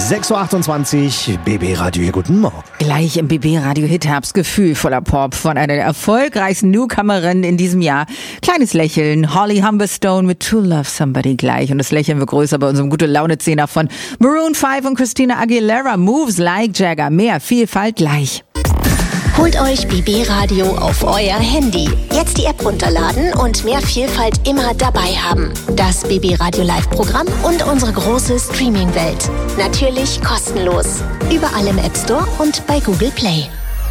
6.28 Uhr, BB Radio, guten Morgen. Gleich im BB Radio Hit Herbst gefühlvoller Pop von einer der erfolgreichsten Newcomerinnen in diesem Jahr. Kleines Lächeln, Holly Humberstone mit To Love Somebody gleich. Und das Lächeln wird größer bei unserem Gute-Laune-Zehner von Maroon 5 und Christina Aguilera. Moves like Jagger, mehr Vielfalt gleich. Holt euch BB Radio auf euer Handy. Jetzt die App runterladen und mehr Vielfalt immer dabei haben. Das BB Radio Live-Programm und unsere große Streaming-Welt. Natürlich kostenlos. Überall im App Store und bei Google Play.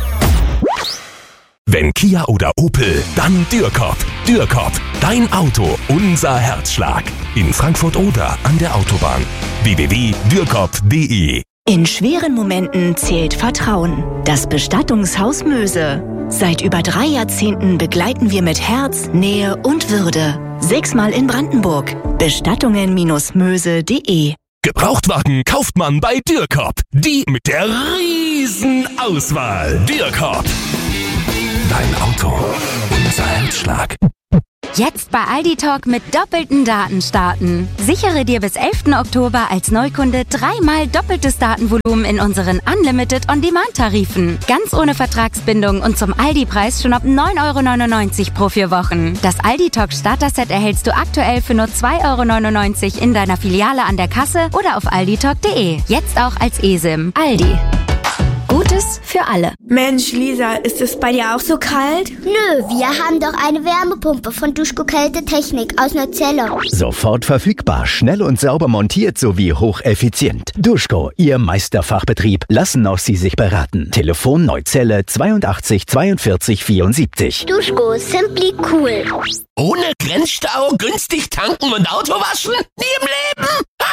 Wenn Kia oder Opel, dann Dürkop. Dürkop, dein Auto, unser Herzschlag. In Frankfurt oder an der Autobahn. www.dürkop.de. In schweren Momenten zählt Vertrauen. Das Bestattungshaus Möse. Seit über 3 Jahrzehnten begleiten wir mit Herz, Nähe und Würde. 6-mal in Brandenburg. Bestattungen-möse.de. Gebrauchtwagen kauft man bei Dürkop. Die mit der riesen Auswahl. Dürkop. Dein Auto, unser Herzschlag. Jetzt bei Aldi Talk mit doppelten Daten starten. Sichere dir bis 11. Oktober als Neukunde 3-mal doppeltes Datenvolumen in unseren Unlimited On-Demand-Tarifen. Ganz ohne Vertragsbindung und zum Aldi-Preis schon ab 9,99 € pro 4 Wochen. Das Aldi Talk Starter-Set erhältst du aktuell für nur 2,99 € in deiner Filiale an der Kasse oder auf alditalk.de. Jetzt auch als eSIM. Aldi. Gutes für alle. Mensch, Lisa, ist es bei dir auch so kalt? Nö, wir haben doch eine Wärmepumpe von Duschko Kälte Technik aus Neuzelle. Sofort verfügbar, schnell und sauber montiert sowie hocheffizient. Duschko, Ihr Meisterfachbetrieb. Lassen auch Sie sich beraten. Telefon Neuzelle 82 42 74. Duschko, simply cool. Ohne Grenzstau, günstig tanken und Auto waschen? Nie im Leben!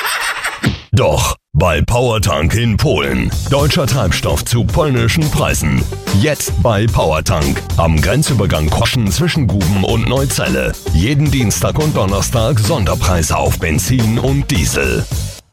Doch, bei Powertank in Polen. Deutscher Treibstoff zu polnischen Preisen. Jetzt bei Powertank. Am Grenzübergang Koschen zwischen Guben und Neuzelle. Jeden Dienstag und Donnerstag Sonderpreise auf Benzin und Diesel.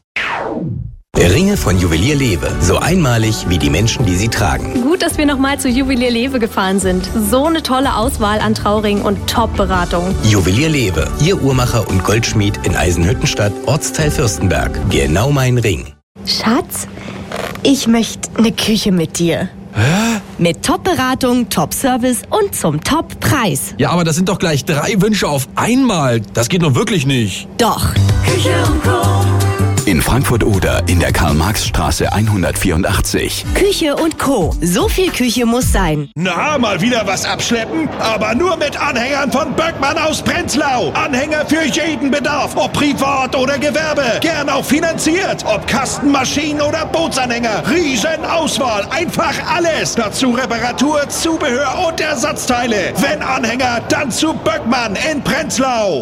Ringe von Juwelier Lewe. So einmalig wie die Menschen, die sie tragen. Gut, dass wir nochmal zu Juwelier Lewe gefahren sind. So eine tolle Auswahl an Trauringen und Top-Beratung. Juwelier Lewe. Ihr Uhrmacher und Goldschmied in Eisenhüttenstadt, Ortsteil Fürstenberg. Genau mein Ring. Schatz, ich möchte eine Küche mit dir. Hä? Mit Top-Beratung, Top-Service und zum Top-Preis. Ja, aber das sind doch gleich 3 Wünsche auf einmal. Das geht doch wirklich nicht. Doch. Küche und Co. In Frankfurt oder in der Karl-Marx-Straße 184. Küche und Co. So viel Küche muss sein. Na, mal wieder was abschleppen? Aber nur mit Anhängern von Böckmann aus Prenzlau. Anhänger für jeden Bedarf, ob privat oder Gewerbe. Gern auch finanziert. Ob Kastenmaschinen oder Bootsanhänger. Riesenauswahl, einfach alles. Dazu Reparatur, Zubehör und Ersatzteile. Wenn Anhänger, dann zu Böckmann in Prenzlau.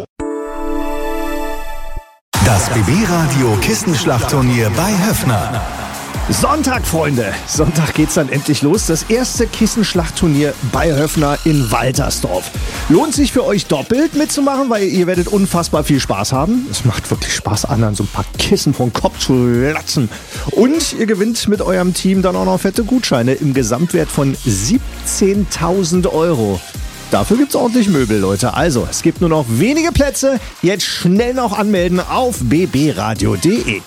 Das BB-Radio Kissenschlachtturnier bei Höffner. Sonntag, Freunde. Sonntag geht's dann endlich los. Das erste Kissenschlachtturnier bei Höffner in Waltersdorf. Lohnt sich für euch doppelt mitzumachen, weil ihr werdet unfassbar viel Spaß haben. Es macht wirklich Spaß, anderen so ein paar Kissen vom Kopf zu latzen. Und ihr gewinnt mit eurem Team dann auch noch fette Gutscheine im Gesamtwert von 17.000 €. Dafür gibt's ordentlich Möbel, Leute. Also, es gibt nur noch wenige Plätze. Jetzt schnell noch anmelden auf bbradio.de.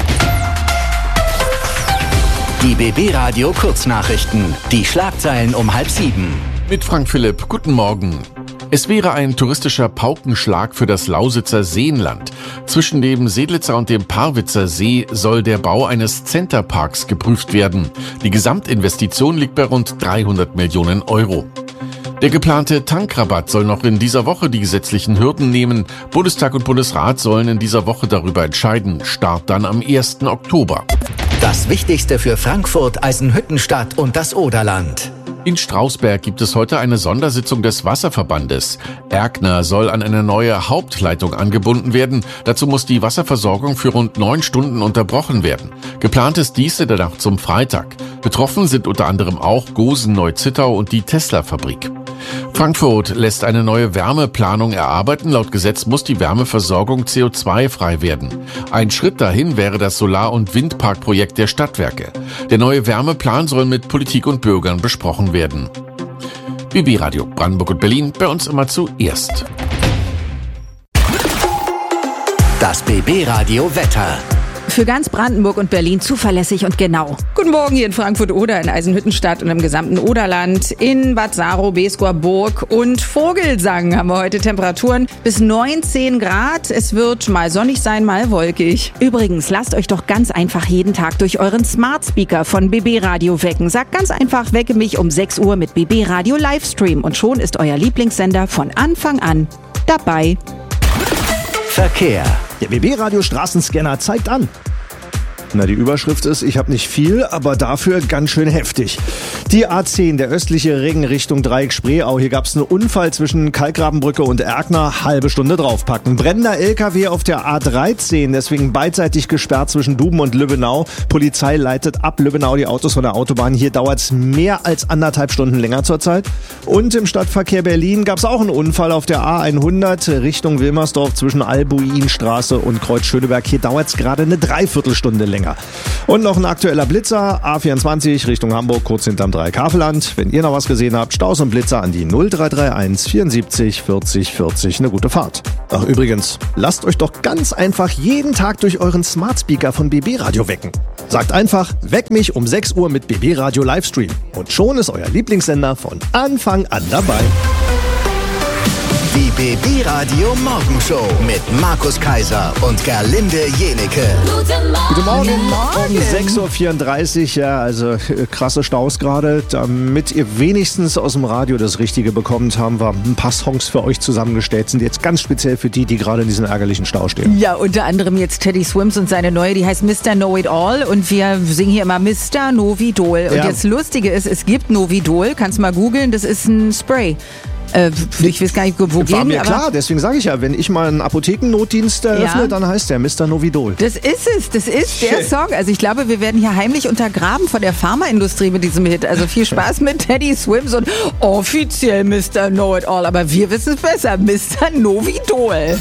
Die BB Radio Kurznachrichten. Die Schlagzeilen um 6:30. Mit Frank Philipp, guten Morgen. Es wäre ein touristischer Paukenschlag für das Lausitzer Seenland. Zwischen dem Seelitzer und dem Parwitzer See soll der Bau eines Centerparks geprüft werden. Die Gesamtinvestition liegt bei rund 300 Millionen €. Der geplante Tankrabatt soll noch in dieser Woche die gesetzlichen Hürden nehmen. Bundestag und Bundesrat sollen in dieser Woche darüber entscheiden. Start dann am 1. Oktober. Das Wichtigste für Frankfurt, Eisenhüttenstadt und das Oderland. In Strausberg gibt es heute eine Sondersitzung des Wasserverbandes. Erkner soll an eine neue Hauptleitung angebunden werden. Dazu muss die Wasserversorgung für rund 9 Stunden unterbrochen werden. Geplant ist dies in der Nacht zum Freitag. Betroffen sind unter anderem auch Gosen-Neuzittau und die Tesla-Fabrik. Frankfurt lässt eine neue Wärmeplanung erarbeiten. Laut Gesetz muss die Wärmeversorgung CO2-frei werden. Ein Schritt dahin wäre das Solar- und Windparkprojekt der Stadtwerke. Der neue Wärmeplan soll mit Politik und Bürgern besprochen werden. BB Radio Brandenburg und Berlin, bei uns immer zuerst. Das BB Radio Wetter. Für ganz Brandenburg und Berlin zuverlässig und genau. Guten Morgen hier in Frankfurt-Oder, in Eisenhüttenstadt und im gesamten Oderland. In Bad Saro, Beeskower Burg und Vogelsang haben wir heute Temperaturen bis 19 Grad. Es wird mal sonnig sein, mal wolkig. Übrigens, lasst euch doch ganz einfach jeden Tag durch euren Smart Speaker von BB Radio wecken. Sagt ganz einfach, wecke mich um 6 Uhr mit BB Radio Livestream und schon ist euer Lieblingssender von Anfang an dabei. Verkehr. Der BB Radio Straßenscanner zeigt an. Na, die Überschrift ist, ich habe nicht viel, aber dafür ganz schön heftig. Die A10, der östliche Ring Richtung Dreieck Spreeau. Hier gab es einen Unfall zwischen Kalkgrabenbrücke und Erkner. Halbe Stunde draufpacken. Brennender LKW auf der A13, deswegen beidseitig gesperrt zwischen Duben und Lübbenau. Polizei leitet ab Lübbenau die Autos von der Autobahn. Hier dauert es mehr als 1,5 Stunden länger zurzeit. Und im Stadtverkehr Berlin gab es auch einen Unfall auf der A100 Richtung Wilmersdorf zwischen Albuinstraße und Kreuz Schöneberg. Hier dauert es gerade eine Dreiviertelstunde länger. Und noch ein aktueller Blitzer, A24 Richtung Hamburg, kurz hinterm Dreieck-Havelland. Wenn ihr noch was gesehen habt, Staus und Blitzer an die 0331 74 40 40. Eine gute Fahrt. Ach übrigens, lasst euch doch ganz einfach jeden Tag durch euren Smart Speaker von BB Radio wecken. Sagt einfach, weck mich um 6 Uhr mit BB Radio Livestream. Und schon ist euer Lieblingssender von Anfang an dabei. Die BB Radio Morgenshow mit Markus Kaiser und Gerlinde Jenecke. Guten Morgen. Um 6.34 Uhr, ja, also krasse Staus gerade. Damit ihr wenigstens aus dem Radio das Richtige bekommt, haben wir ein paar Songs für euch zusammengestellt. Sind jetzt ganz speziell für die gerade in diesem ärgerlichen Stau stehen. Ja, unter anderem jetzt Teddy Swims und seine neue, die heißt Mr. Know It All. Und wir singen hier immer Mr. Novidol. Und das Lustige ist, es gibt Novidol, kannst mal googeln, das ist ein Spray. Ich weiß gar nicht, wo war mir klar, deswegen sage ich ja, wenn ich mal einen Apothekennotdienst eröffne, dann heißt der Mr. Novidol. Das ist der Song. Also ich glaube, wir werden hier heimlich untergraben von der Pharmaindustrie mit diesem Hit. Also viel Spaß mit Teddy Swims und offiziell Mr. Know It All. Aber wir wissen es besser, Mr. Novidol.